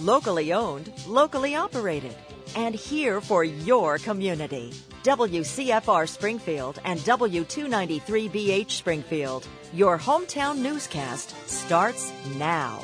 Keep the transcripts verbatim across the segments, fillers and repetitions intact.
Locally owned, locally operated, and here for your community. W C F R Springfield and W two ninety-three B H Springfield. Your hometown newscast starts now.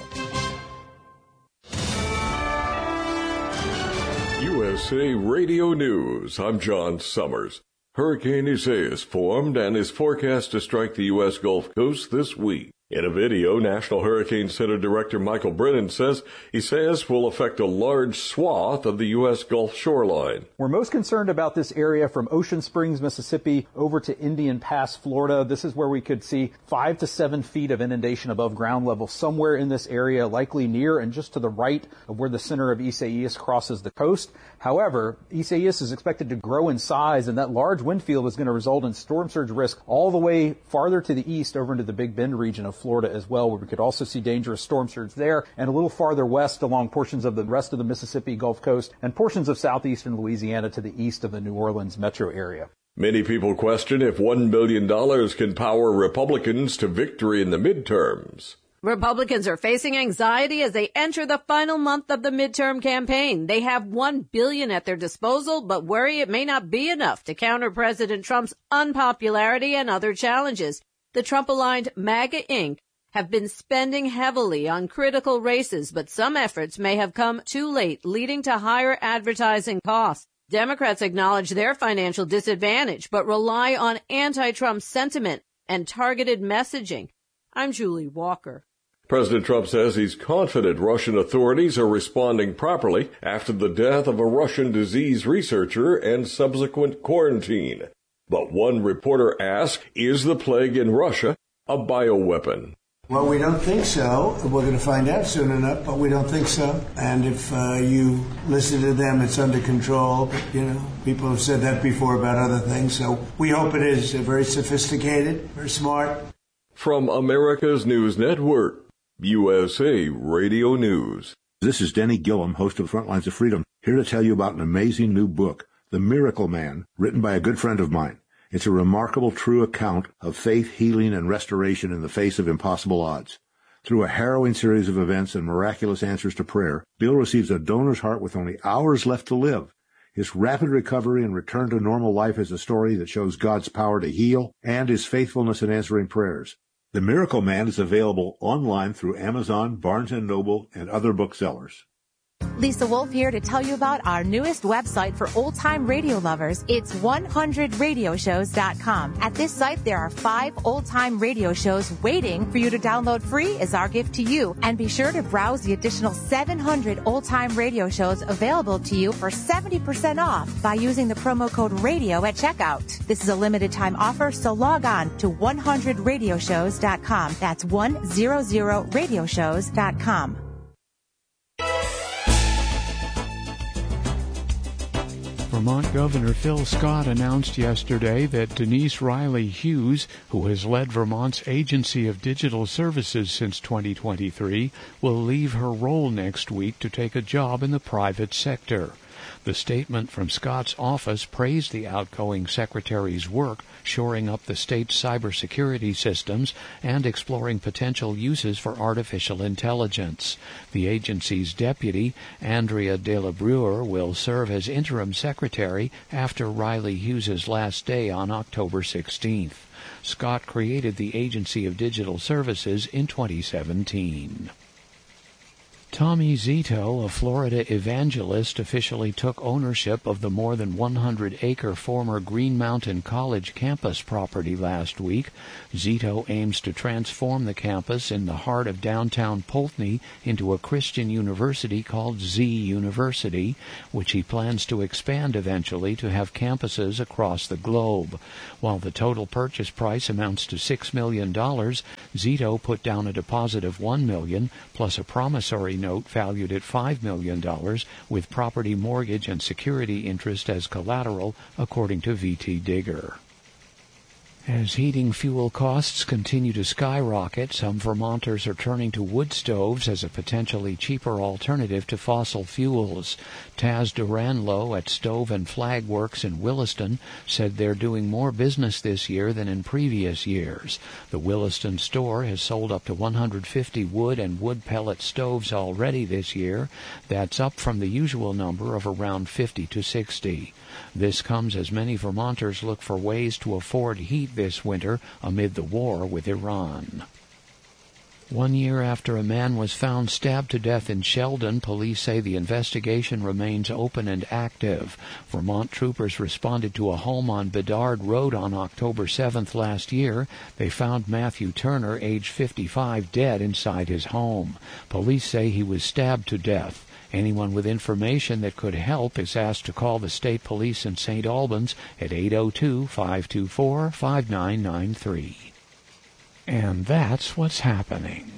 U S A Radio News. I'm John Summers. Hurricane Isaias formed and is forecast to strike the U S Gulf Coast this week. In a video, National Hurricane Center Director Michael Brennan says Isaias will affect a large swath of the U S Gulf shoreline. We're most concerned about this area from Ocean Springs, Mississippi, over to Indian Pass, Florida. This is where we could see five to seven feet of inundation above ground level somewhere in this area, likely near and just to the right of where the center of Isaias crosses the coast. However, Isaias is expected to grow in size, and that large wind field is going to result in storm surge risk all the way farther to the east over into the Big Bend region of Florida as well, where we could also see dangerous storm surge there, and a little farther west along portions of the rest of the Mississippi Gulf Coast and portions of southeastern Louisiana to the east of the New Orleans metro area. Many people question if one billion dollars can power Republicans to victory in the midterms. Republicans are facing anxiety as they enter the final month of the midterm campaign. They have one billion dollars at their disposal, but worry it may not be enough to counter President Trump's unpopularity and other challenges. The Trump-aligned MAGA Incorporated have been spending heavily on critical races, but some efforts may have come too late, leading to higher advertising costs. Democrats acknowledge their financial disadvantage, but rely on anti-Trump sentiment and targeted messaging. I'm Julie Walker. President Trump says he's confident Russian authorities are responding properly after the death of a Russian disease researcher and subsequent quarantine. But one reporter asked, is the plague in Russia a bioweapon? Well, we don't think so. We're going to find out soon enough, but we don't think so. And if uh, you listen to them, it's under control. But, you know, people have said that before about other things. So we hope it is very sophisticated, very smart. From America's News Network, U S A Radio News. This is Denny Gillum, host of Frontlines of Freedom, here to tell you about an amazing new book, The Miracle Man, written by a good friend of mine. It's a remarkable, true account of faith, healing, and restoration in the face of impossible odds. Through a harrowing series of events and miraculous answers to prayer, Bill receives a donor's heart with only hours left to live. His rapid recovery and return to normal life is a story that shows God's power to heal and his faithfulness in answering prayers. The Miracle Man is available online through Amazon, Barnes and Noble, and other booksellers. Lisa Wolf here to tell you about our newest website for old-time radio lovers. It's one hundred radio shows dot com. At this site, there are five old-time radio shows waiting for you to download free as our gift to you. And be sure to browse the additional seven hundred old-time radio shows available to you for seventy percent off by using the promo code RADIO at checkout. This is a limited-time offer, so log on to one hundred radio shows dot com. That's one hundred radio shows dot com. Vermont Governor Phil Scott announced yesterday that Denise Riley Hughes, who has led Vermont's Agency of Digital Services since twenty twenty-three, will leave her role next week to take a job in the private sector. The statement from Scott's office praised the outgoing secretary's work shoring up the state's cybersecurity systems and exploring potential uses for artificial intelligence. The agency's deputy, Andrea De La Bruyere, will serve as interim secretary after Riley Hughes's last day on October sixteenth. Scott created the Agency of Digital Services in twenty seventeen. Tommy Zito, a Florida evangelist, officially took ownership of the more than one hundred acre former Green Mountain College campus property last week. Zito aims to transform the campus in the heart of downtown Poultney into a Christian university called Z University, which he plans to expand eventually to have campuses across the globe. While the total purchase price amounts to six million dollars, Zito put down a deposit of one million dollars plus a promissory note valued at five million dollars with property mortgage and security interest as collateral, according to V T Digger. As heating fuel costs continue to skyrocket, some Vermonters are turning to wood stoves as a potentially cheaper alternative to fossil fuels. Taz Duranlo at Stove and Flag Works in Williston said they're doing more business this year than in previous years. The Williston store has sold up to one hundred fifty wood and wood pellet stoves already this year. That's up from the usual number of around fifty to sixty. This comes as many Vermonters look for ways to afford heat this winter amid the war with Iran. One year after a man was found stabbed to death in Sheldon, police say the investigation remains open and active. Vermont troopers responded to a home on Bedard Road on October seventh last year. They found Matthew Turner, age fifty-five, dead inside his home. Police say he was stabbed to death. Anyone with information that could help is asked to call the state police in Saint Albans at eight oh two, five two four, five nine nine three. And that's what's happening.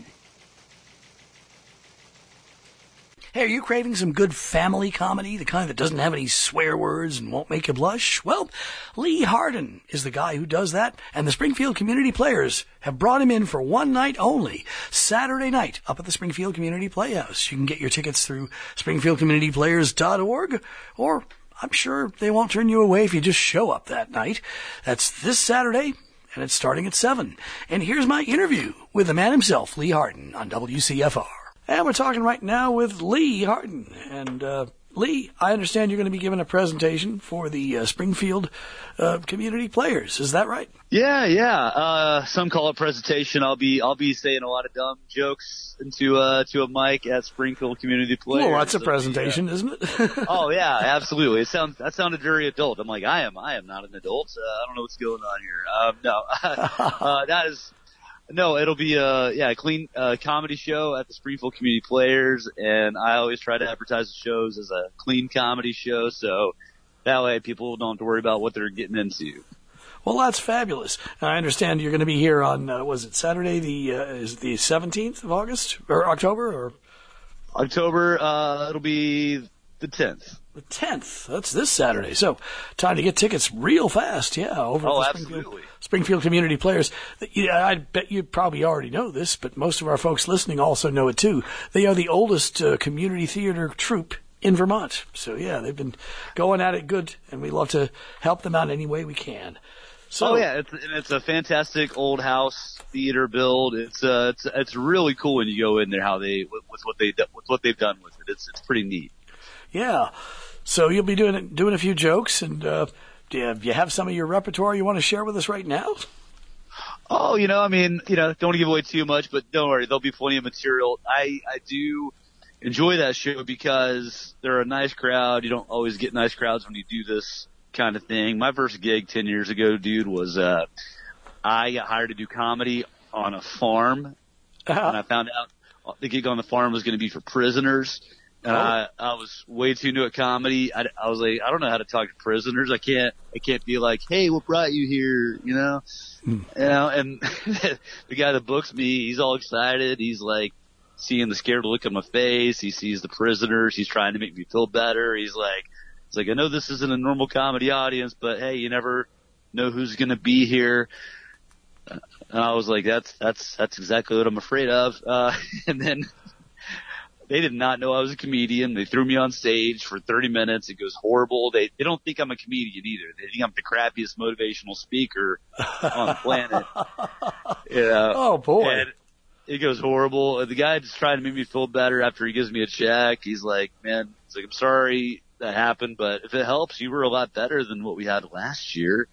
Hey, are you craving some good family comedy, the kind that doesn't have any swear words and won't make you blush? Well, Lee Hardin is the guy who does that, and the Springfield Community Players have brought him in for one night only, Saturday night, up at the Springfield Community Playhouse. You can get your tickets through springfield community players dot org, or I'm sure they won't turn you away if you just show up that night. That's this Saturday, and it's starting at seven. And here's my interview with the man himself, Lee Hardin, on W C F R. And we're talking right now with Lee Hardin. And, uh, Lee, I understand you're going to be giving a presentation for the uh, Springfield uh, Community Players. Is that right? Yeah, yeah. Uh, some call it presentation. I'll be, I'll be saying a lot of dumb jokes into, uh, to a mic at Springfield Community Players. Well, that's a presentation, yeah. Isn't it? Oh, yeah, absolutely. It sounds, that sounded very adult. I'm like, I am, I am not an adult. Uh, I don't know what's going on here. Um, no, uh, that is, No, it'll be a yeah a clean uh, comedy show at the Springfield Community Players, and I always try to advertise the shows as a clean comedy show, so that way people don't have to worry about what they're getting into. Well, that's fabulous. I understand you're going to be here on uh, was it Saturday the uh, is it the seventeenth of August or October or October? Uh, it'll be the tenth. The tenth. That's this Saturday. So time to get tickets real fast. Yeah, over oh, at the Springfield, absolutely. Springfield Community Players. Yeah, I bet you probably already know this, but most of our folks listening also know it too. They are the oldest uh, community theater troupe in Vermont. So yeah, they've been going at it good, and we love to help them out any way we can. So, oh yeah, it's, and it's a fantastic old house theater build. It's uh, it's it's really cool when you go in there how they with, with what they with what they've done with it. It's it's pretty neat. Yeah. So you'll be doing doing a few jokes, and uh, do you, do you have some of your repertoire you want to share with us right now? Oh, you know, I mean, you know, don't want to give away too much, but don't worry, there'll be plenty of material. I, I do enjoy that show because they're a nice crowd. You don't always get nice crowds when you do this kind of thing. My first gig ten years ago, dude, was uh, I got hired to do comedy on a farm, uh-huh. and I found out the gig on the farm was going to be for prisoners. And oh. I, I was way too new at comedy. I, I was like, I don't know how to talk to prisoners. I can't, I can't be like, hey, what brought you here? You know, hmm. you know, and the guy that books me, he's all excited. He's like seeing the scared look on my face. He sees the prisoners. He's trying to make me feel better. He's like, it's like, I know this isn't a normal comedy audience, but hey, you never know who's going to be here. And I was like, that's, that's, that's exactly what I'm afraid of. Uh, and then, they did not know I was a comedian. They threw me on stage for thirty minutes. It goes horrible. They they don't think I'm a comedian either. They think I'm the crappiest motivational speaker on the planet. You know? Oh, boy. And it goes horrible. The guy just trying to make me feel better after he gives me a check. He's like, man, he's like, I'm sorry that happened, but if it helps, you were a lot better than what we had last year.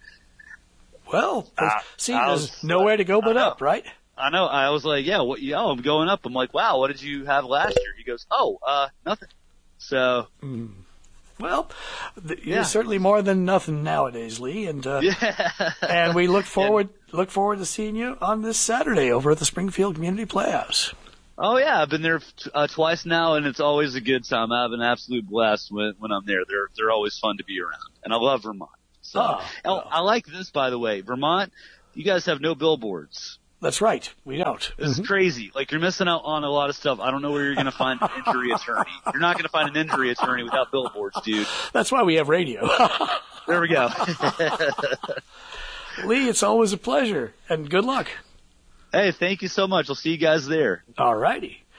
Well, uh, see, there's nowhere to go but up, right? I know. I was like, yeah, what, yeah, I'm going up. I'm like, wow, what did you have last year? He goes, oh, uh, nothing. So, mm. well, th- yeah. you're certainly more than nothing nowadays, Lee. And, uh, yeah. and we look forward, and, look forward to seeing you on this Saturday over at the Springfield Community Playhouse. Oh yeah, I've been there t- uh, twice now, and it's always a good time. I have an absolute blast when, when I'm there. They're, they're always fun to be around. And I love Vermont. So, oh, oh, oh. I like this, by the way. Vermont, you guys have no billboards. That's right. We don't. It's mm-hmm. crazy. Like, you're missing out on a lot of stuff. I don't know where you're going to find an injury attorney. You're not going to find an injury attorney without billboards, dude. That's why we have radio. There we go. Lee, it's always a pleasure, and good luck. Hey, thank you so much. I'll see you guys there. All righty.